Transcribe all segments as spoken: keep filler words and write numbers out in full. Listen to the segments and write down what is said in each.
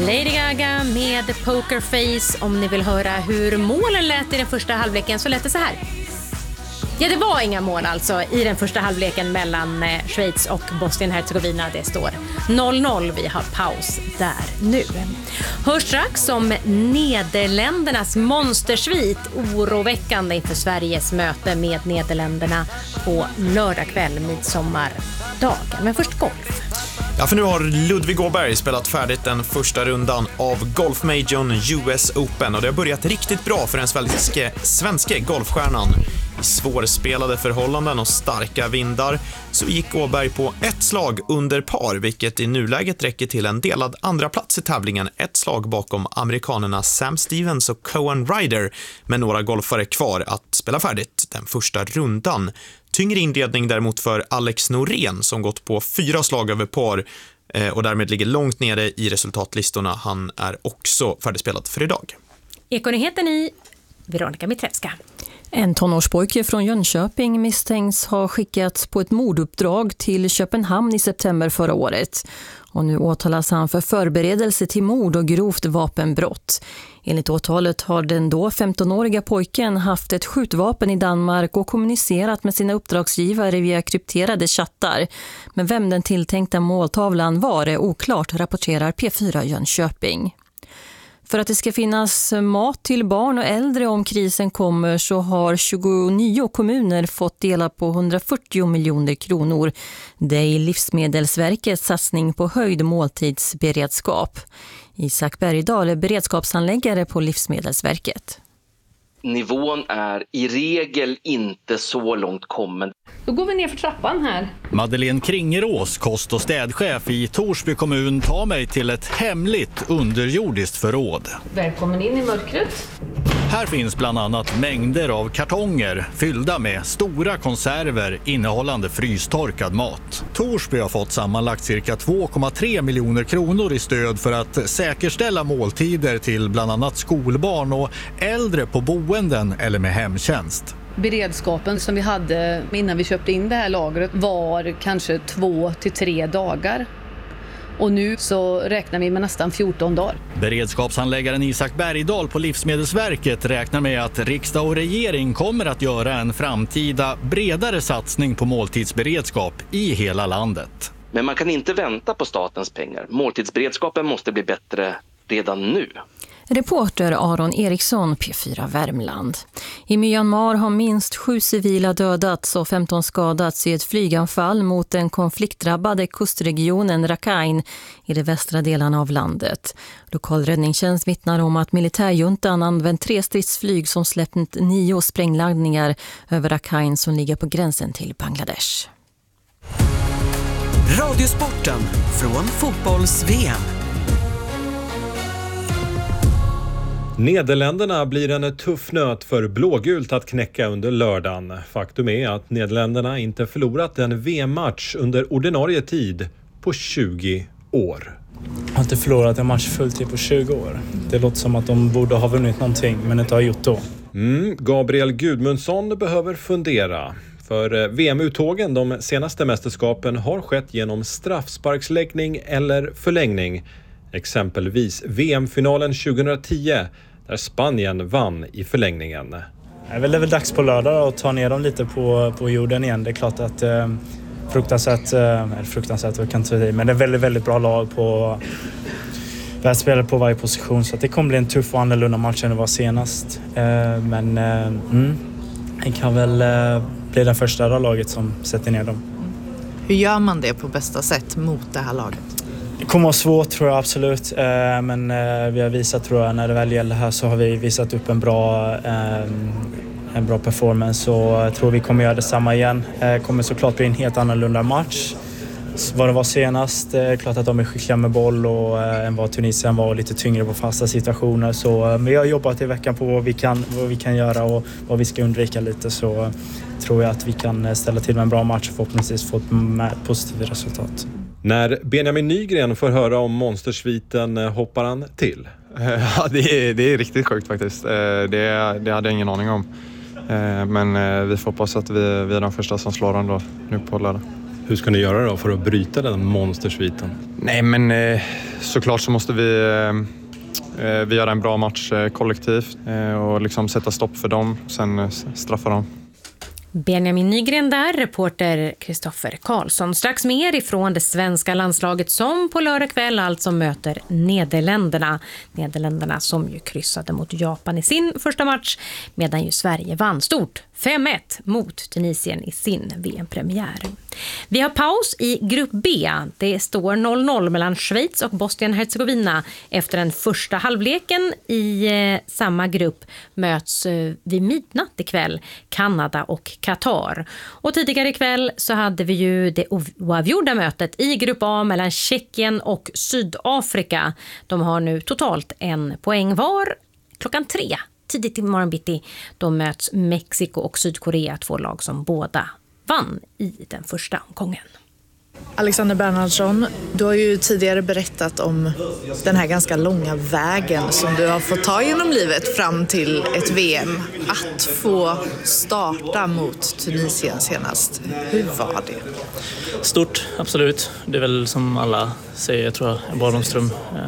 Lady Gaga med Pokerface. Om ni vill höra hur målen lät i den första halvleken så lät det så här. Ja, det var inga mål alltså i den första halvleken mellan Schweiz och Bosnien-Hercegovina. Det står noll noll. Vi har paus där nu. Hör strax om Nederländernas monstersvit. Oroväckande inför Sveriges möte med Nederländerna på lördag kväll, midsommardagen. Men först golf. Ja, för nu har Ludvig Åberg spelat färdigt den första rundan av golfmajorn U S Open och det har börjat riktigt bra för den svenske, svenske golfstjärnan. I svårspelade förhållanden och starka vindar så gick Åberg på ett slag under par, vilket i nuläget räcker till en delad andra plats i tävlingen, ett slag bakom amerikanerna Sam Stevens och Cohen Ryder, med några golfare kvar att spela färdigt den första rundan. Tyngre inledning däremot för Alex Norén som gått på fyra slag över par och därmed ligger långt nere i resultatlistorna. Han är också färdigspelad för idag. Ekonyheten i Veronica Mitrevska. En tonårspojke från Jönköping misstänks ha skickats på ett morduppdrag till Köpenhamn i september förra året. Och nu åtalas han för förberedelse till mord och grovt vapenbrott. Enligt åtalet har den då femtonåriga pojken haft ett skjutvapen i Danmark och kommunicerat med sina uppdragsgivare via krypterade chattar. Men vem den tilltänkta måltavlan var är oklart, rapporterar P fyra Jönköping. För att det ska finnas mat till barn och äldre om krisen kommer så har tjugonio kommuner fått dela på hundrafyrtio miljoner kronor. Det är Livsmedelsverkets satsning på höjd måltidsberedskap. Isak Bergdahl är beredskapsanläggare på Livsmedelsverket. Nivån är i regel inte så långt kommen. Då går vi ner för trappan här. Madeleine Kringerås, kost- och städchef i Torsby kommun, tar mig till ett hemligt underjordiskt förråd. Välkommen in i mörkret. Här finns bland annat mängder av kartonger fyllda med stora konserver innehållande frystorkad mat. Torsby har fått sammanlagt cirka två komma tre miljoner kronor i stöd för att säkerställa måltider till bland annat skolbarn och äldre på boenden eller med hemtjänst. Beredskapen som vi hade innan vi köpte in det här lagret var kanske två till tre dagar. Och nu så räknar vi med nästan fjorton dagar. Beredskapsanläggaren Isak Bergdahl på Livsmedelsverket räknar med att riksdag och regering kommer att göra en framtida bredare satsning på måltidsberedskap i hela landet. Men man kan inte vänta på statens pengar. Måltidsberedskapen måste bli bättre redan nu. Reporter Aron Eriksson, P fyra Värmland. I Myanmar har minst sju civila dödats och femton skadats i ett flyganfall mot den konfliktdrabbade kustregionen Rakhine i de västra delarna av landet. Lokal räddningstjänst vittnar om att militärjuntan använt tre stridsflyg som släppt nio sprängladdningar över Rakhine som ligger på gränsen till Bangladesh. Radiosporten från fotbolls-V M. Nederländerna blir en tuff nöt för blågult att knäcka under lördagen. Faktum är att Nederländerna inte förlorat en V M-match under ordinarie tid på tjugo år. Jag har inte förlorat en match fulltid på tjugo år. Det låter som att de borde ha vunnit någonting men inte har gjort då. Mm, Gabriel Gudmundsson behöver fundera. För V M-uttågen de senaste mästerskapen har skett genom straffsparksläggning eller förlängning. Exempelvis V M-finalen tjugohundratio där Spanien vann i förlängningen. Det är väl, det är väl dags på lördag att ta ner dem lite på, på jorden igen. Det är klart att eh, fruktansvärt, eh, fruktansvärt jag kan inte säga, men det är väldigt, väldigt bra lag på världsspelare på varje position. Så att det kommer bli en tuff och annorlunda match än det var senast. Eh, men eh, mm, det kan väl eh, bli den första laget som sätter ner dem. Hur gör man det på bästa sätt mot det här laget? Det kommer vara svårt tror jag absolut, men vi har visat tror jag när det väl gäller här så har vi visat upp en bra, en bra performance och jag tror vi kommer göra detsamma igen. Det kommer såklart bli en helt annorlunda match. Vad det var senast, det är klart att de är skickliga med boll och än vad Tunisien var lite tyngre på fasta situationer. Så vi har jobbat i veckan på vad vi kan, vad vi kan göra och vad vi ska undvika lite så tror jag att vi kan ställa till med en bra match och förhoppningsvis få ett positivt resultat. När Benjamin Nygren får höra om monstersviten hoppar han till. Ja, det är, det är riktigt sjukt faktiskt. Det, det hade jag ingen aning om. Men vi får hoppas att vi, vi är de första som slår den då, nu på lördag. Hur ska ni göra då för att bryta den monstersviten? Nej, men eh, såklart så måste vi, eh, vi göra en bra match eh, kollektivt eh, och liksom sätta stopp för dem, sen eh, straffa dem. Benjamin Nygren där, reporter Kristoffer Karlsson. Strax mer ifrån det svenska landslaget som på lördag kväll alltså möter Nederländerna. Nederländerna som ju kryssade mot Japan i sin första match, medan ju Sverige vann stort fem ett mot Tunisien i sin V M-premiär. Vi har paus i grupp B. Det står noll noll mellan Schweiz och Bosnien-Hercegovina. Efter den första halvleken i eh, samma grupp möts eh, vid midnatt ikväll Kanada och Qatar. Och tidigare ikväll så hade vi ju det oavgjorda mötet i grupp A mellan Tjeckien och Sydafrika. De har nu totalt en poäng var. Klockan tre, tidigt i morgonbitti, då möts Mexiko och Sydkorea, två lag som båda vann i den första omgången. Alexander Bernhardsson, du har ju tidigare berättat om den här ganska långa vägen som du har fått ta genom livet fram till ett V M. Att få starta mot Tunisien senast, hur var det? Stort, absolut. Det är väl som alla säger, jag tror jag, en barndomsdröm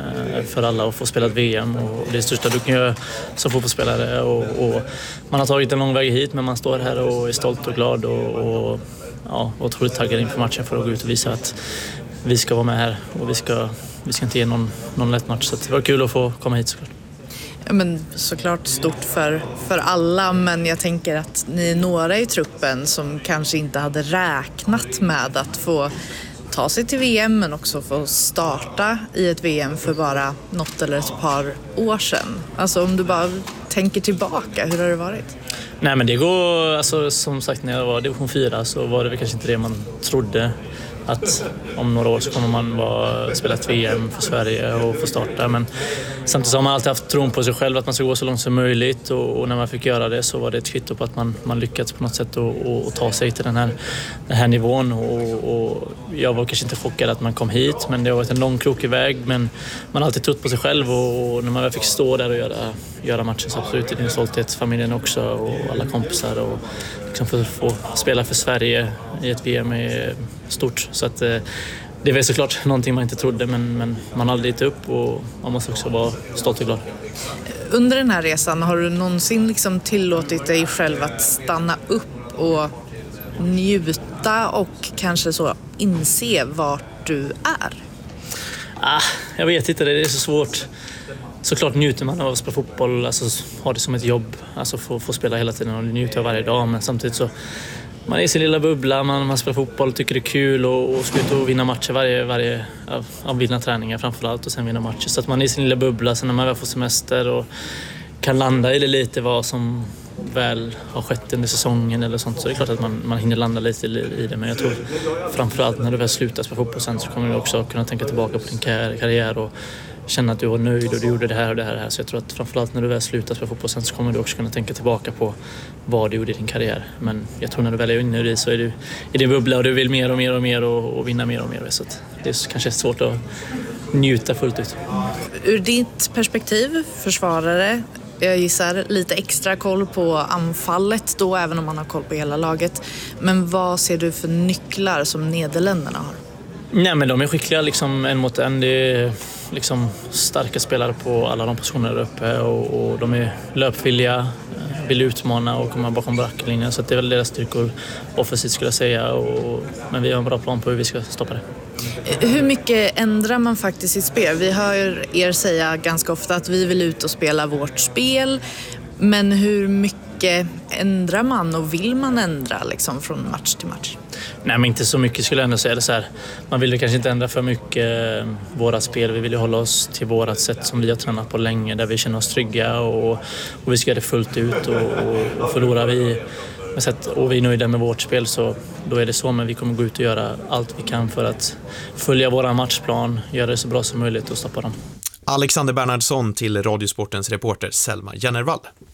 för alla att få spela ett V M. Och det är största du kan göra som fotbollsspelare. Och, och man har tagit en lång väg hit, men man står här och är stolt och glad och, och ja, otroligt taggad inför matchen för att gå ut och visa att vi ska vara med här och vi ska, vi ska inte ge någon, någon lätt match. Så det var kul att få komma hit såklart. Ja, men såklart stort för, för alla, men jag tänker att ni är några i truppen som kanske inte hade räknat med att få ta sig till V M, men också få starta i ett V M för bara något eller ett par år sedan. Alltså om du bara tänker tillbaka, hur har det varit? Nej, men det går, alltså, som sagt, när jag var division fyra så var det väl kanske inte det man trodde, att om några år så kommer man vara, spela ett V M för Sverige och få starta. Men samtidigt har man alltid haft tron på sig själv att man ska gå så långt som möjligt, och, och när man fick göra det så var det ett kvitto på att man, man lyckats på något sätt och, och, och ta sig till den här, den här nivån. Och, och jag var kanske inte chockad att man kom hit, men det har varit en lång krokig väg, men man har alltid trott på sig själv, och, och när man väl fick stå där och göra, göra matchen så absolut är det en stolthet, familjen också och alla kompisar, och liksom få, få spela för Sverige i ett V M är stort. Så att, eh, det är väl såklart någonting man inte trodde, men, men man har aldrig gett upp och man måste också vara stolt och glad. Under den här resan, har du någonsin liksom tillåtit dig själv att stanna upp och njuta och kanske så inse vart du är? Ah, jag vet inte, det är så svårt. Såklart njuter man av att spela fotboll, alltså ha det som ett jobb, alltså få, få spela hela tiden, och njuta varje dag, men samtidigt så man är i sin lilla bubbla, man, man spelar fotboll, tycker det är kul och, och ska ut och vinna matcher varje, varje av, av vinna träningar framförallt och sen vinna matcher. Så att man är i sin lilla bubbla, sen när man väl får semester och kan landa i det lite vad som väl har skett under säsongen eller sånt, så det är klart att man, man hinner landa lite i, i det. Men jag tror framförallt när du väl slutar spela fotboll sen så kommer du också kunna tänka tillbaka på din karriär, karriär och känna att du var nöjd och du gjorde det här och det här. Och det här. Så jag tror att framförallt när du väl slutar spela fotboll sen så kommer du också kunna tänka tillbaka på vad du gjorde i din karriär. Men jag tror när du väl är inne i det så är du i din bubbla och du vill mer och mer och mer och, och vinna mer och mer. Så att det är kanske svårt att njuta fullt ut. Ur ditt perspektiv, försvarare, jag gissar lite extra koll på anfallet då, även om man har koll på hela laget. Men vad ser du för nycklar som Nederländerna har? Nej, men de är skickliga liksom en mot en. Det är liksom starka spelare på alla de positioner där uppe och, och de är löpvilliga, vill utmana och komma bakom backlinjen. Så det är väl deras styrkor offensivt skulle jag säga. Och, men vi har en bra plan på hur vi ska stoppa det. Hur mycket ändrar man faktiskt sitt spel? Vi hör er säga ganska ofta att vi vill ut och spela vårt spel. Men hur mycket ändrar man och vill man ändra liksom från match till match? Nej, men inte så mycket skulle jag ändå säga. Det så här, man vill ju kanske inte ändra för mycket våra spel. Vi vill ju hålla oss till vårat sätt som vi har tränat på länge, där vi känner oss trygga och, och vi ska göra det fullt ut och, och, och förlorar vi och vi är nöjda med vårt spel så då är det så, men vi kommer gå ut och göra allt vi kan för att följa våran matchplan, göra det så bra som möjligt och stoppa dem. Alexander Bernhardsson till Radiosportens reporter Selma Jennervall.